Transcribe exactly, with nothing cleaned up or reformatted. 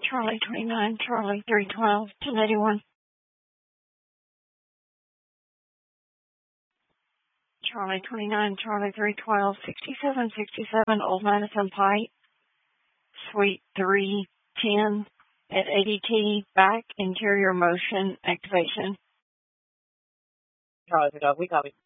Charlie twenty-nine, Charlie three twelve, ten eighty-one. Charlie twenty-nine, Charlie three twelve, sixty-seven sixty-seven Old Madison Pike, Suite three ten at eighty T, back interior motion activation. Charlie, we copy.